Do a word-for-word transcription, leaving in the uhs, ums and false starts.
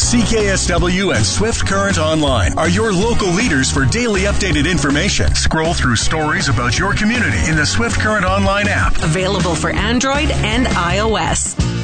C K S W and Swift Current Online are your local leaders for daily updated information. Scroll through stories about your community in the Swift Current Online app. Available for Android and iOS.